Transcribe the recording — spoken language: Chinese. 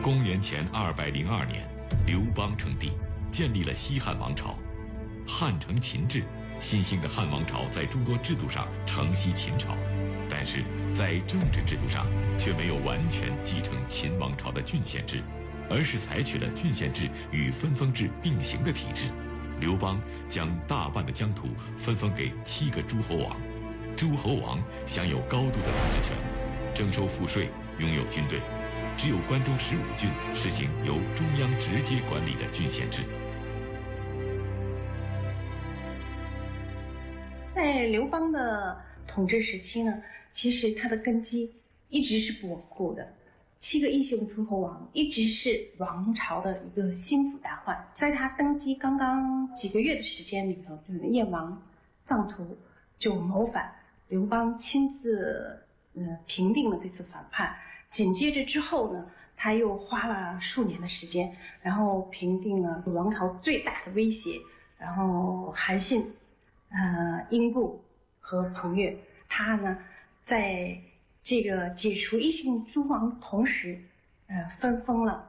公元前202年，刘邦称帝，建立了西汉王朝。汉承秦制，新兴的汉王朝在诸多制度上承袭秦朝，但是在政治制度上却没有完全继承秦王朝的郡县制，而是采取了郡县制与分封制并行的体制。刘邦将大半的疆土分封给7个诸侯王，诸侯王享有高度的自治权，征收赋税，拥有军队。只有关中15郡实行由中央直接管理的郡县制。 在刘邦的统治时期呢，其实他的根基一直是不稳固的。7个异姓诸侯王一直是王朝的一个心腹大患。在他登基刚刚几个月的时间里头，这个燕王臧荼就谋反，刘邦亲自平定了这次反叛。紧接着之后呢，他又花了数年的时间，然后平定了王朝最大的威胁，然后韩信、英布和彭越，他呢在这个解除异姓诸王的同时，分封了